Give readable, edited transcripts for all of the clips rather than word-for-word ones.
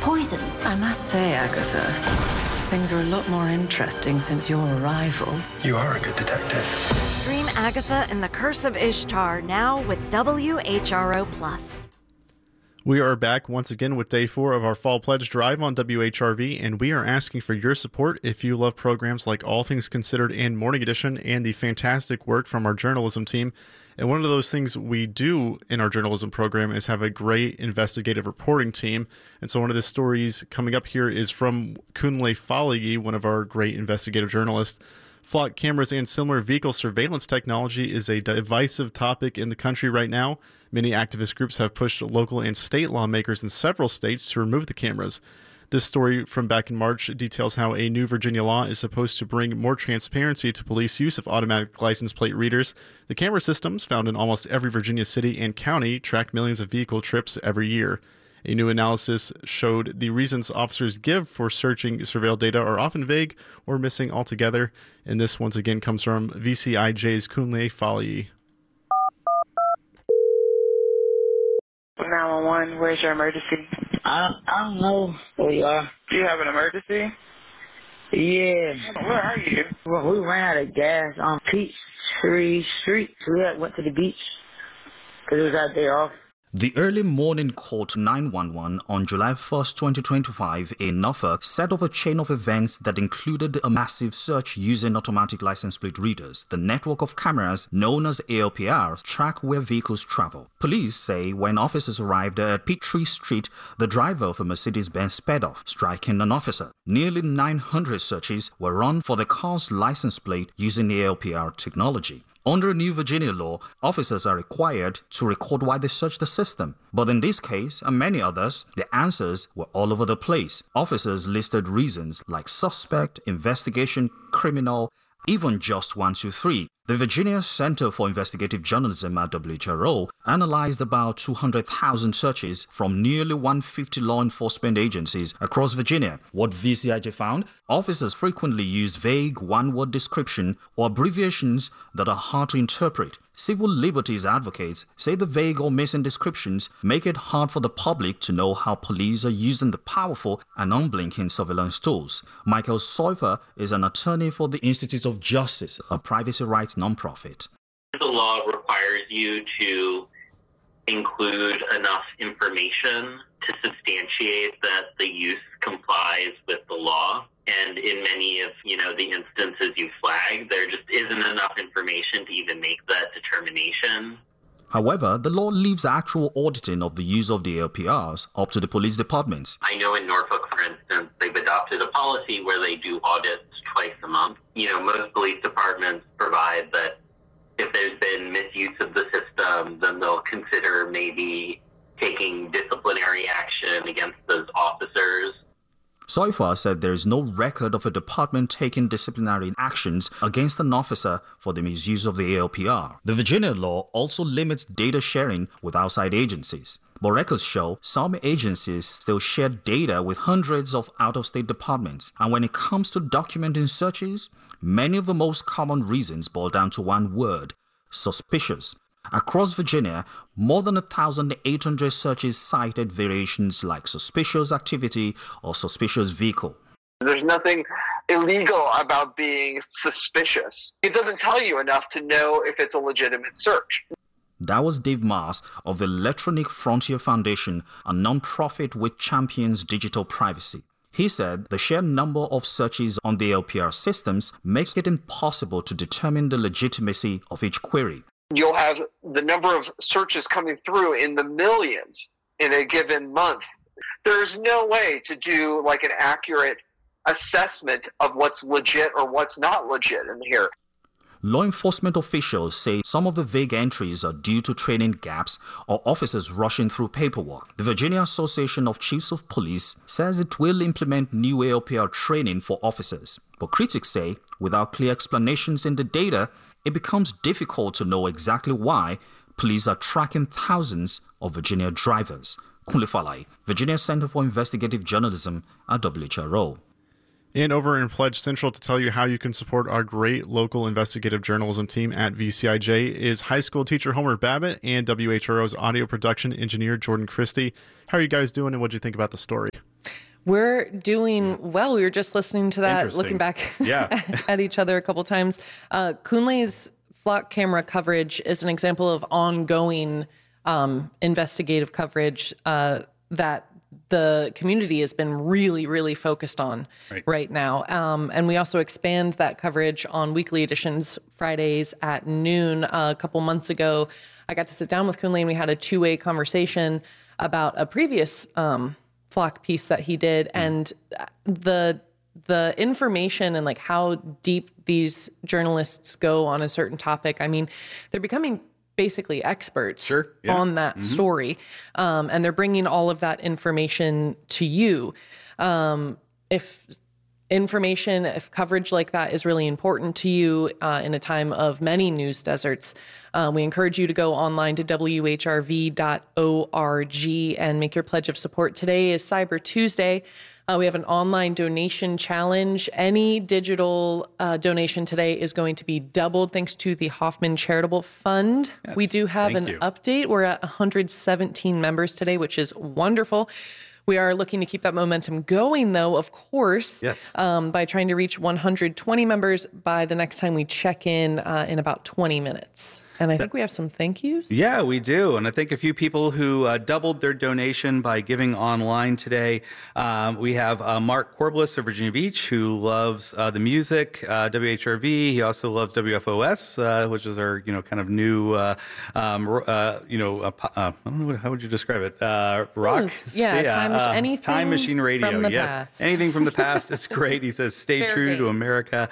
poison. I must say, Agatha, things are a lot more interesting since your arrival. You are a good detective. Stream Agatha and the Curse of Ishtar now with WHRO+. We are back once again with Day 4 of our Fall Pledge Drive on WHRV, and we are asking for your support if you love programs like All Things Considered and Morning Edition and the fantastic work from our journalism team. And one of those things we do in our journalism program is have a great investigative reporting team. And so one of the stories coming up here is from Kunle Faligi, one of our great investigative journalists. Flock cameras and similar vehicle surveillance technology is a divisive topic in the country right now. Many activist groups have pushed local and state lawmakers in several states to remove the cameras. This story from back in March details how a new Virginia law is supposed to bring more transparency to police use of automatic license plate readers. The camera systems found in almost every Virginia city and county track millions of vehicle trips every year. A new analysis showed the reasons officers give for searching surveilled data are often vague or missing altogether. And this once again comes from VCIJ's Kunle Faligi. 911, where's your emergency? I don't know where you are. Do you have an emergency? Yeah. Where are you? Well, we ran out of gas on Peachtree Street. So we went to the beach because it was our day off. The early morning called 911 on July 1st, 2025 in Norfolk set off a chain of events that included a massive search using automatic license plate readers. The network of cameras, known as ALPRs, track where vehicles travel. Police say when officers arrived at Peachtree Street, the driver of a Mercedes-Benz sped off, striking an officer. Nearly 900 searches were run for the car's license plate using ALPR technology. Under new Virginia law, officers are required to record why they search the system. But in this case, and many others, the answers were all over the place. Officers listed reasons like suspect, investigation, criminal, even just 1, 2, 3. The Virginia Center for Investigative Journalism at WHRO analyzed about 200,000 searches from nearly 150 law enforcement agencies across Virginia. What VCIJ found? Officers frequently use vague one-word description or abbreviations that are hard to interpret. Civil liberties advocates say the vague or missing descriptions make it hard for the public to know how police are using the powerful and unblinking surveillance tools. Michael Soifer is an attorney for the Institute of Justice, a privacy rights nonprofit. The law requires you to include enough information to substantiate that the use complies with the law. And in many of, the instances you flagged, there just isn't enough information to even make that determination. However, the law leaves actual auditing of the use of the ALPRs up to the police departments. I know in Norfolk, for instance, they've adopted a policy where they do audits twice a month. Most police departments provide that if there's been misuse of the system, then they'll consider maybe taking disciplinary action against those officers. Soifer said there is no record of a department taking disciplinary actions against an officer for the misuse of the ALPR. The Virginia law also limits data sharing with outside agencies. But records show some agencies still share data with hundreds of out-of-state departments. And when it comes to documenting searches, many of the most common reasons boil down to one word: suspicious. Across Virginia, more than 1,800 searches cited variations like suspicious activity or suspicious vehicle. There's nothing illegal about being suspicious. It doesn't tell you enough to know if it's a legitimate search. That was Dave Mars of the Electronic Frontier Foundation, a non-profit which champions digital privacy. He said the sheer number of searches on the LPR systems makes it impossible to determine the legitimacy of each query. You'll have the number of searches coming through in the millions in a given month. There's no way to do like an accurate assessment of what's legit or what's not legit in here. Law enforcement officials say some of the vague entries are due to training gaps or officers rushing through paperwork. The Virginia Association of Chiefs of Police says it will implement new ALPR training for officers. But critics say without clear explanations in the data, it becomes difficult to know exactly why police are tracking thousands of Virginia drivers. Kunle Faligi, Virginia Center for Investigative Journalism at WHRO. And over in Pledge Central to tell you how you can support our great local investigative journalism team at VCIJ is high school teacher Homer Babbitt and WHRO's audio production engineer Jordan Christie. How are you guys doing and what do you think about the story? We're doing well. We were just listening to that, looking back at each other a couple times. Kunle's flock camera coverage is an example of ongoing investigative coverage that the community has been really, really focused on right now. And we also expand that coverage on weekly editions, Fridays at noon. A couple months ago, I got to sit down with Kunle and we had a two-way conversation about a previous flock piece that he did. And the information and like how deep these journalists go on a certain topic, I mean, they're becoming basically experts on that story. And they're bringing all of that information to you. If coverage like that is really important to you in a time of many news deserts, we encourage you to go online to whrv.org and make your pledge of support. Today is Cyber Tuesday. We have an online donation challenge. Any digital donation today is going to be doubled thanks to the Hoffman Charitable Fund. Yes, we do have an update. We're at 117 members today, which is wonderful. We are looking to keep that momentum going, though, of course, by trying to reach 120 members by the next time we check in about 20 minutes. And I think we have some thank yous. Yeah, we do. And I think a few people who doubled their donation by giving online today. We have Mark Corbliss of Virginia Beach, who loves the music, WHRV. He also loves WFOS, which is our, kind of new, I don't know, how would you describe it? Rock? Time Machine Radio. From the yes. past. Anything from the past is great. He says, stay true to America.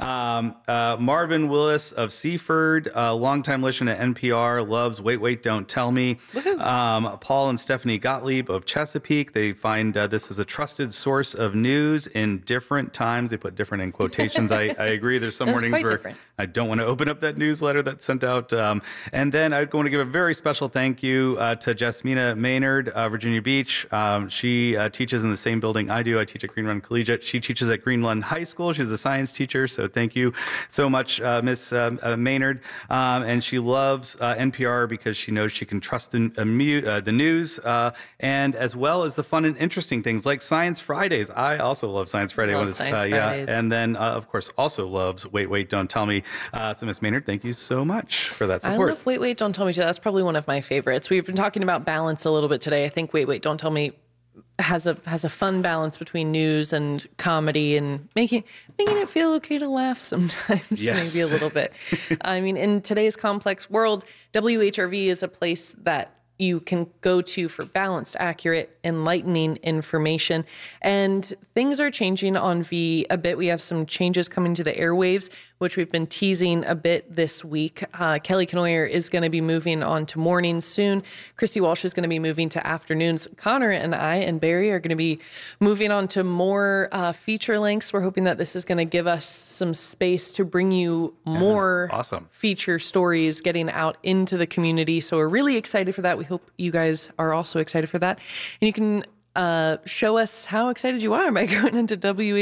Marvin Willis of Seaford, longtime listener to NPR, loves Wait, Don't Tell Me. Paul and Stephanie Gottlieb of Chesapeake, they find this is a trusted source of news in different times. They put different in quotations. I agree. There's some mornings where different. I don't want to open up that newsletter that's sent out. And then I want to give a very special thank you to Jasmina Maynard, Virginia Beach. She teaches in the same building I do. I teach at Green Run Collegiate. She teaches at Green Run High School. She's a science teacher. So thank you so much, Miss Maynard. And she loves NPR because she knows she can trust the news and as well as the fun and interesting things like Science Fridays. I also love Science Friday. Fridays. And then, of course, also loves Wait, Don't Tell Me. So, Miss Maynard, thank you so much for that support. I love Wait, Don't Tell Me, too. That's probably one of my favorites. We've been talking about balance a little bit today. I think Wait, Don't Tell Me has a fun balance between news and comedy and making it feel okay to laugh sometimes, maybe a little bit. I mean, in today's complex world, WHRV is a place that you can go to for balanced, accurate, enlightening information. And things are changing on V a bit. We have some changes coming to the airwaves, which we've been teasing a bit this week. Kelly Knoyer is going to be moving on to mornings soon. Christy Walsh is going to be moving to afternoons. Connor and I and Barry are going to be moving on to more feature lengths. We're hoping that this is going to give us some space to bring you more feature stories getting out into the community. So we're really excited for that. We hope you guys are also excited for that. And you can show us how excited you are by going into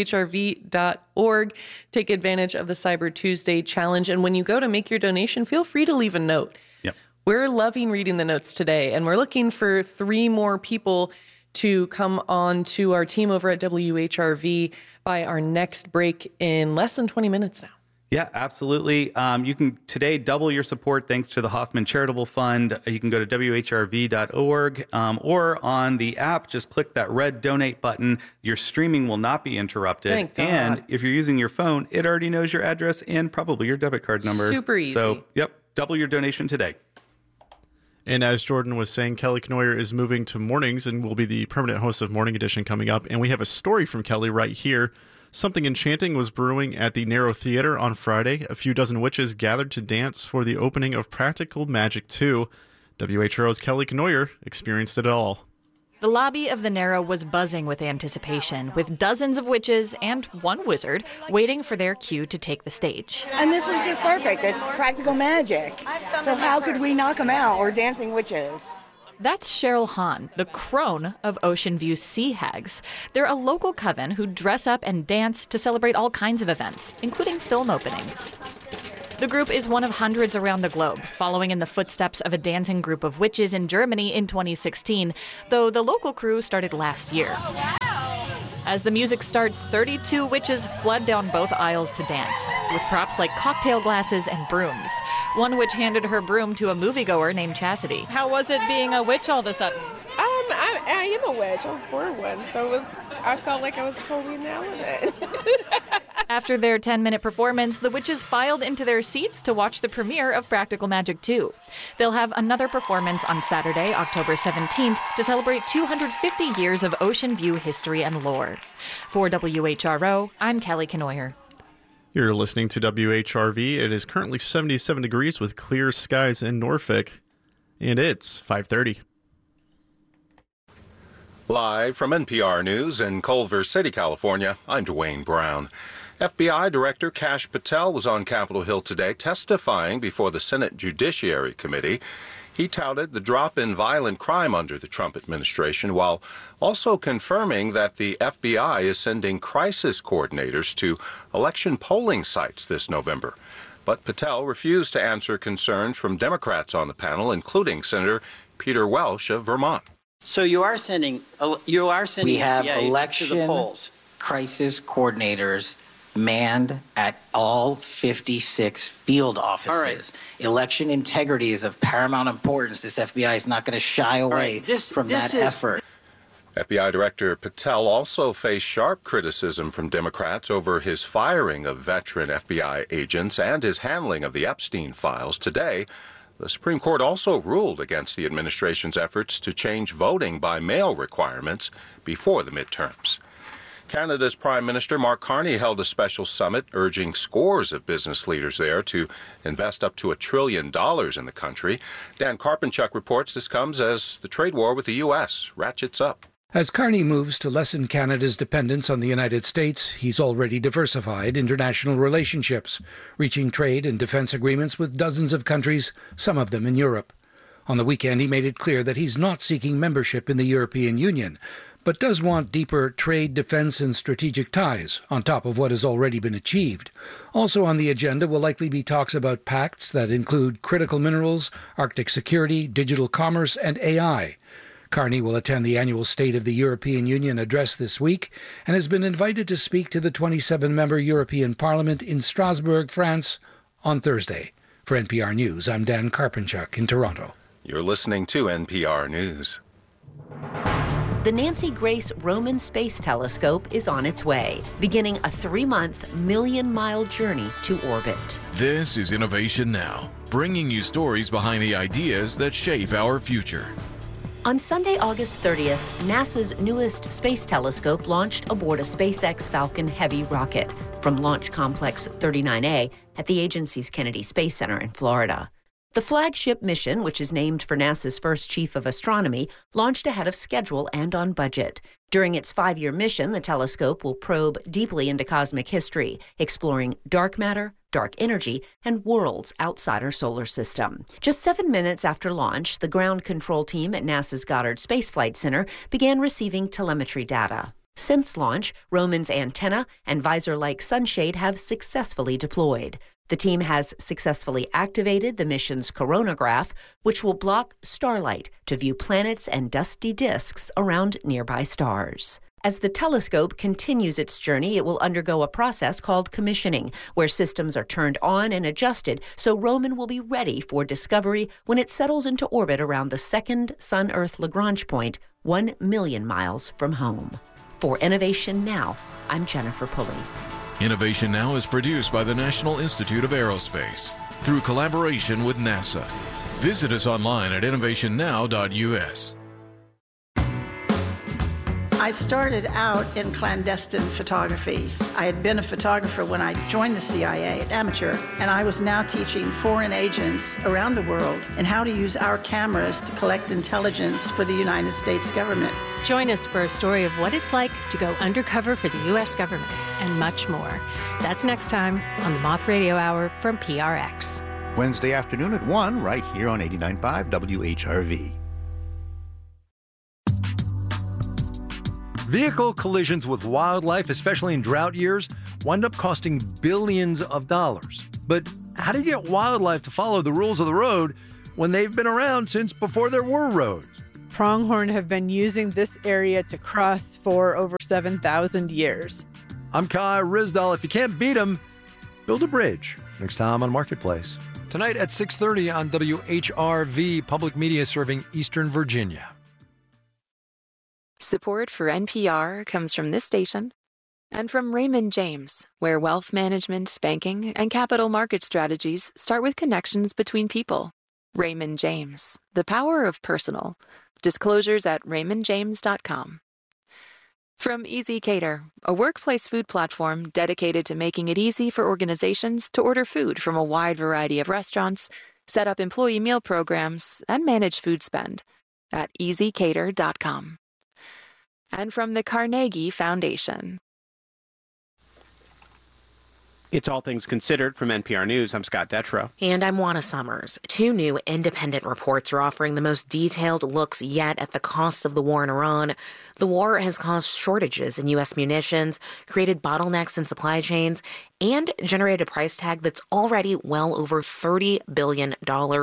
whrv.org. Take advantage of the Cyber Tuesday challenge. And when you go to make your donation, feel free to leave a note. Yep. We're loving reading the notes today, and we're looking for 3 more people to come on to our team over at WHRV by our next break in less than 20 minutes now. Yeah, absolutely. You can today double your support thanks to the Hoffman Charitable Fund. You can go to whrv.org or on the app, just click that red donate button. Your streaming will not be interrupted. Thank God. And if you're using your phone, it already knows your address and probably your debit card number. Super easy. So, double your donation today. And as Jordan was saying, Kelly Knoyer is moving to mornings and will be the permanent host of Morning Edition coming up. And we have a story from Kelly right here. Something enchanting was brewing at the Narrow Theater on Friday. A few dozen witches gathered to dance for the opening of Practical Magic 2. WHRO's Kelly Knoyer experienced it all. The lobby of the Narrow was buzzing with anticipation, with dozens of witches and one wizard waiting for their cue to take the stage. And this was just perfect. It's practical magic. So how could we knock them out? We're dancing witches. That's Cheryl Hahn, the crone of Ocean View Sea Hags. They're a local coven who dress up and dance to celebrate all kinds of events, including film openings. The group is one of hundreds around the globe, following in the footsteps of a dancing group of witches in Germany in 2016, though the local crew started last year. As the music starts, 32 witches flood down both aisles to dance, with props like cocktail glasses and brooms. One witch handed her broom to a moviegoer named Chastity. How was it being a witch all of a sudden? I am a witch. I was born one, so I felt like I was totally nailing it. After their 10-minute performance, the witches filed into their seats to watch the premiere of Practical Magic 2. They'll have another performance on Saturday, October 17th, to celebrate 250 years of Ocean View history and lore. For WHRO, I'm Kelly Kenoyer. You're listening to WHRV. It is currently 77 degrees with clear skies in Norfolk, and it's 5:30. Live from NPR News in Culver City, California, I'm Dwayne Brown. FBI Director Kash Patel was on Capitol Hill today testifying before the Senate Judiciary Committee. He touted the drop in violent crime under the Trump administration while also confirming that the FBI is sending crisis coordinators to election polling sites this November. But Patel refused to answer concerns from Democrats on the panel, including Senator Peter Welch of Vermont. So you are sending We have to the election polls. crisis coordinators manned at all 56 field offices. All right. Election integrity is of paramount importance. This FBI is not going to shy away from that effort. FBI Director Patel also faced sharp criticism from Democrats over his firing of veteran FBI agents and his handling of the Epstein files. Today, the Supreme Court also ruled against the administration's efforts to change voting by mail requirements before the midterms. Canada's Prime Minister Mark Carney held a special summit urging scores of business leaders there to invest up to $1 trillion in the country. Dan Karpenchuk reports this comes as the trade war with the U.S. ratchets up. As Carney moves to lessen Canada's dependence on the United States, he's already diversified international relationships, reaching trade and defense agreements with dozens of countries, some of them in Europe. On the weekend, he made it clear that he's not seeking membership in the European Union, but does want deeper trade, defense, and strategic ties on top of what has already been achieved. Also on the agenda will likely be talks about pacts that include critical minerals, Arctic security, digital commerce, and AI. Carney will attend the annual State of the European Union address this week and has been invited to speak to the 27-member European Parliament in Strasbourg, France, on Thursday. For NPR News, I'm Dan Karpenchuk in Toronto. You're listening to NPR News. The Nancy Grace Roman Space Telescope is on its way, beginning a 3-month, million-mile journey to orbit. This is Innovation Now, bringing you stories behind the ideas that shape our future. On Sunday, August 30th, NASA's newest space telescope launched aboard a SpaceX Falcon Heavy rocket from Launch Complex 39A at the agency's Kennedy Space Center in Florida. The flagship mission, which is named for NASA's first chief of astronomy, launched ahead of schedule and on budget. During its 5-year mission, the telescope will probe deeply into cosmic history, exploring dark matter, dark energy, and worlds outside our solar system. Just 7 minutes after launch, the ground control team at NASA's Goddard Space Flight Center began receiving telemetry data. Since launch, Roman's antenna and visor-like sunshade have successfully deployed. The team has successfully activated the mission's coronagraph, which will block starlight to view planets and dusty disks around nearby stars. As the telescope continues its journey, it will undergo a process called commissioning, where systems are turned on and adjusted so Roman will be ready for discovery when it settles into orbit around the second Sun-Earth Lagrange point, 1 million miles from home. For Innovation Now, I'm Jennifer Pulley. Innovation Now is produced by the National Institute of Aerospace through collaboration with NASA. Visit us online at innovationnow.us. I started out in clandestine photography. I had been a photographer when I joined the CIA, amateur, and I was now teaching foreign agents around the world in how to use our cameras to collect intelligence for the United States government. Join us for a story of what it's like to go undercover for the U.S. government and much more. That's next time on the Moth Radio Hour from PRX. Wednesday afternoon at 1, right here on 89.5 WHRV. Vehicle collisions with wildlife, especially in drought years, wind up costing billions of dollars. But how do you get wildlife to follow the rules of the road when they've been around since before there were roads? pronghorn have been using this area to cross for over 7,000 years. I'm Kai Rizdal. If you can't beat them, build a bridge. Next time on Marketplace. Tonight at 6:30 on WHRV, public media serving Eastern Virginia. Support for NPR comes from this station and from Raymond James, where wealth management, banking, and capital market strategies start with connections between people. Raymond James, the power of personal. Disclosures at raymondjames.com. From Easy Cater, a workplace food platform dedicated to making it easy for organizations to order food from a wide variety of restaurants, set up employee meal programs, and manage food spend at easycater.com. And from the Carnegie Foundation. It's All Things Considered from NPR News. I'm Scott Detrow. And I'm Juana Summers. 2 new independent reports are offering the most detailed looks yet at the cost of the war in Iran. The war has caused shortages in U.S. munitions, created bottlenecks in supply chains, and generated a price tag that's already well over $30 billion.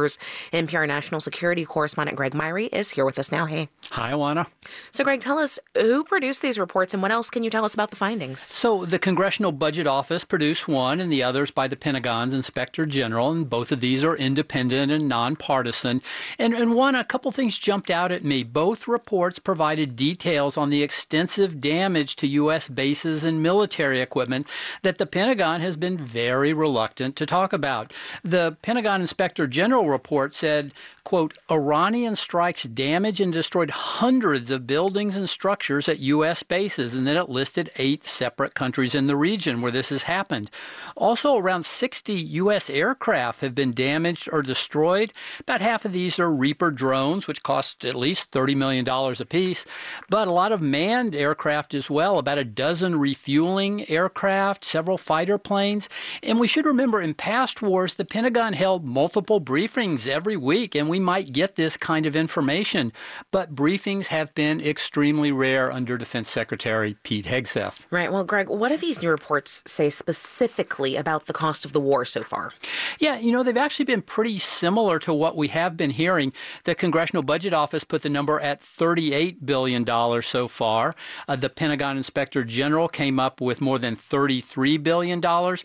NPR national security correspondent Greg Myrie is here with us now. Hey. Hi, Juana. So, Greg, tell us who produced these reports and what else can you tell us about the findings? So the Congressional Budget Office produced one and the others by the Pentagon's Inspector General, and both of these are independent and nonpartisan. And one, a couple things jumped out at me. Both reports provided details on the extensive damage to U.S. bases and military equipment that the Pentagon has been very reluctant to talk about. The Pentagon Inspector General report said, quote, Iranian strikes damaged and destroyed hundreds of buildings and structures at U.S. bases, and then it listed 8 separate countries in the region where this has happened. Also, around 60 U.S. aircraft have been damaged or destroyed. About half of these are Reaper drones, which cost at least $30 million apiece, but a lot of manned aircraft as well, about a dozen refueling aircraft, several fighter planes. And we should remember, in past wars, the Pentagon held multiple briefings every week, and we might get this kind of information. But briefings have been extremely rare under Defense Secretary Pete Hegseth. Right. Well, Greg, what do these new reports say specifically about the cost of the war so far? Yeah, you know, they've actually been pretty similar to what we have been hearing. The Congressional Budget Office put the number at $38 billion so far. The Pentagon Inspector General came up with more than $33 billion.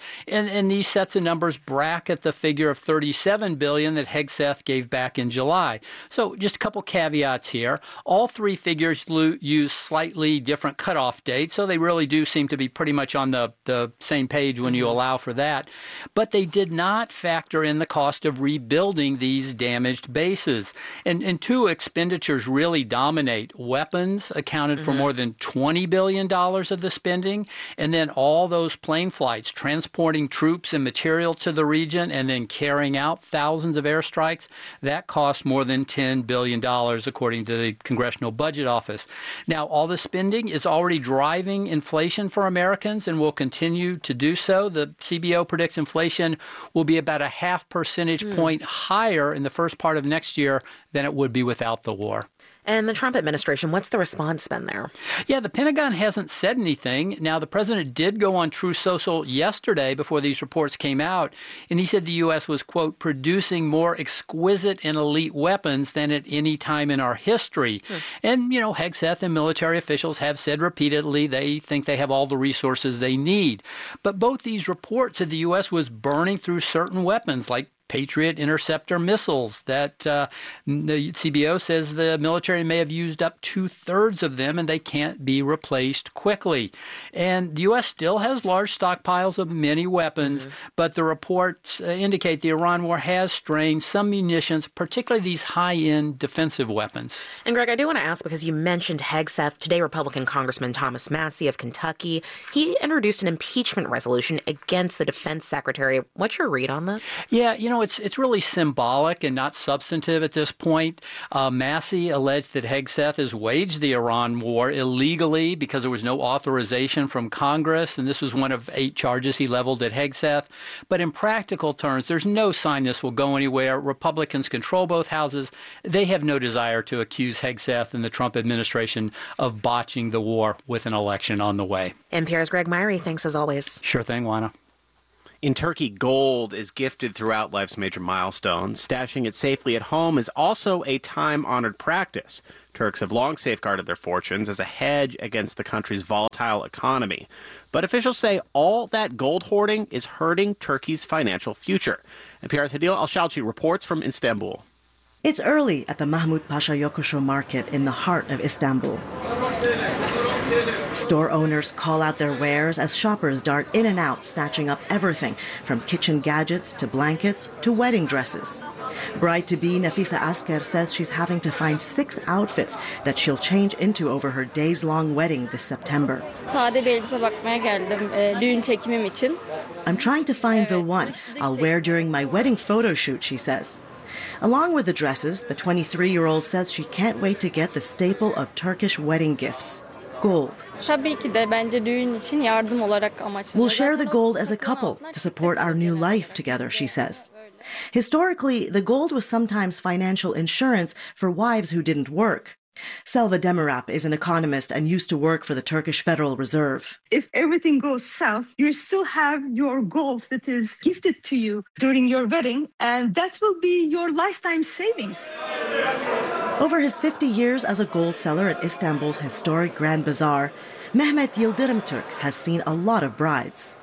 And these sets of numbers bracket the figure of $37 billion that Hegseth gave back in July. So just a couple caveats here. All 3 figures use slightly different cutoff dates, so they really do seem to be pretty much on the same page when you allow for that. But they did not factor in the cost of rebuilding these damaged bases. And 2 expenditures really dominate. Weapons accounted for more than $20 billion of the spending, and then all those plane flights transporting troops and material to the region and then carrying out thousands of airstrikes, that cost more than $10 billion, according to the Congressional Budget Office. Now, all the spending is already driving inflation for Americans and will continue to do so. The CBO predicts inflation will be about a 0.5 percentage point higher in the first part of next year than it would be without the war. And the Trump administration, what's the response been there? Yeah, the Pentagon hasn't said anything. Now, the president did go on Truth Social yesterday before these reports came out, and he said the U.S. was, quote, producing more exquisite and elite weapons than at any time in our history. And, you know, Hegseth and military officials have said repeatedly they think they have all the resources they need. But both these reports said the U.S. was burning through certain weapons like Patriot interceptor missiles that the CBO says the military may have used up 2/3 of them and they can't be replaced quickly. And the U.S. still has large stockpiles of many weapons, but the reports indicate the Iran war has strained some munitions, particularly these high-end defensive weapons. And Greg, I do want to ask, because you mentioned Hegseth, today Republican Congressman Thomas Massie of Kentucky, he introduced an impeachment resolution against the defense secretary. What's your read on this? Yeah, you know, it's really symbolic and not substantive at this point. Massie alleged that Hegseth has waged the Iran war illegally because there was no authorization from Congress, and this was one of 8 charges he leveled at Hegseth. But in practical terms, there's no sign this will go anywhere. Republicans control both houses. They have no desire to accuse Hegseth and the Trump administration of botching the war with an election on the way. NPR's Greg Myrie, thanks as always. Sure thing, Juana. In Turkey, gold is gifted throughout life's major milestones. Stashing it safely at home is also a time-honored practice. Turks have long safeguarded their fortunes as a hedge against the country's volatile economy. But officials say all that gold hoarding is hurting Turkey's financial future. NPR's Hadil Al-Shalchi reports from Istanbul. It's early at the Mahmut Pasha Yokuşu market in the heart of Istanbul. Store owners call out their wares as shoppers dart in and out, snatching up everything from kitchen gadgets to blankets to wedding dresses. Bride-to-be Nafisa Asker says she's having to find 6 outfits that she'll change into over her days-long wedding this September. I'm trying to find the one I'll wear during my wedding photo shoot, she says. Along with the dresses, the 23-year-old says she can't wait to get the staple of Turkish wedding gifts, gold. We'll share the gold as a couple to support our new life together, she says. Historically, the gold was sometimes financial insurance for wives who didn't work. Selva Demirap is an economist and used to work for the Turkish Federal Reserve. If everything goes south, you still have your gold that is gifted to you during your wedding, and that will be your lifetime savings. Over his 50 years as a gold seller at Istanbul's historic Grand Bazaar, Mehmet Yildirim Turk has seen a lot of brides.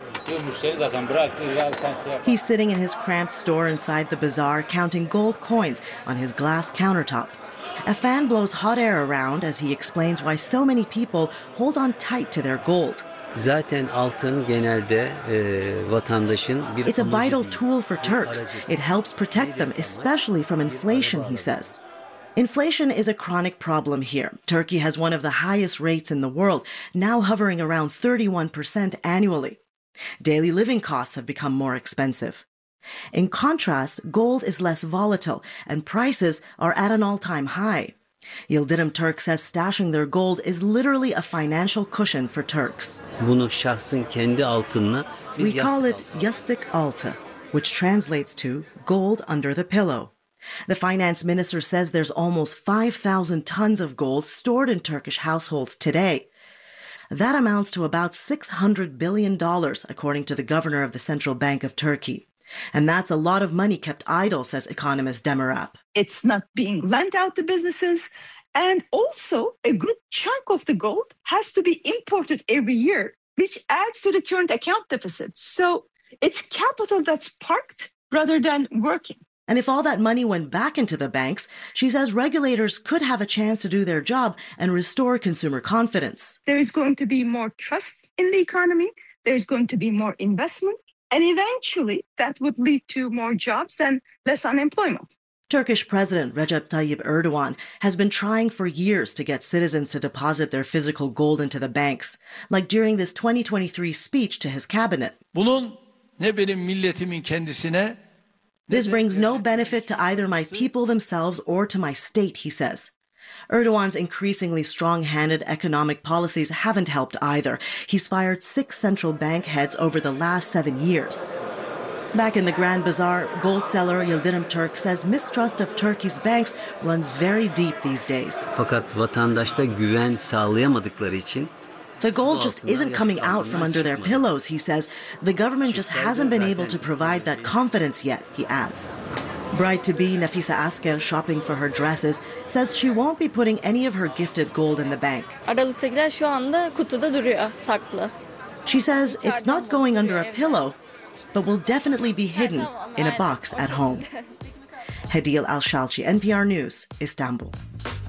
He's sitting in his cramped store inside the bazaar counting gold coins on his glass countertop. A fan blows hot air around as he explains why so many people hold on tight to their gold. It's a vital tool for Turks. It helps protect them, especially from inflation, he says. Inflation is a chronic problem here. Turkey has one of the highest rates in the world, now hovering around 31% annually. Daily living costs have become more expensive. In contrast, gold is less volatile and prices are at an all-time high. Yildirim Turk says stashing their gold is literally a financial cushion for Turks. We call it yastık altı, which translates to gold under the pillow. The finance minister says there's almost 5,000 tons of gold stored in Turkish households today. That amounts to about $600 billion, according to the governor of the Central Bank of Turkey. And that's a lot of money kept idle, says economist Demirap. It's not being lent out to businesses. And also, a good chunk of the gold has to be imported every year, which adds to the current account deficit. So it's capital that's parked rather than working. And if all that money went back into the banks, she says regulators could have a chance to do their job and restore consumer confidence. There is going to be more trust in the economy. There's going to be more investment. And eventually, that would lead to more jobs and less unemployment. Turkish President Recep Tayyip Erdogan has been trying for years to get citizens to deposit their physical gold into the banks, like during this 2023 speech to his cabinet. This brings no benefit to either my people themselves or to my state, he says. Erdogan's increasingly strong-handed economic policies haven't helped either. He's fired 6 central bank heads over the last 7 years. Back in the Grand Bazaar, gold seller Yildirim Turk says mistrust of Turkey's banks runs very deep these days. The gold just isn't coming out from under their pillows, he says. The government just hasn't been able to provide that confidence yet, he adds. Bride-to-be Nafisa Asker, shopping for her dresses, says she won't be putting any of her gifted gold in the bank. She says it's not going under a pillow, but will definitely be hidden in a box at home. Hadil Al-Shalchi, NPR News, Istanbul.